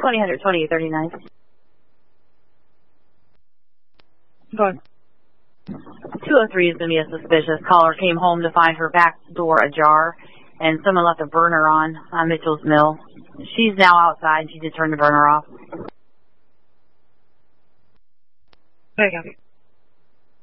20/100/20/39. Go ahead. 203 is going to be a suspicious. Caller came home to find her back door ajar, and someone left a burner on Mitchell's Mill. She's now outside. She just turned the burner off. There you go.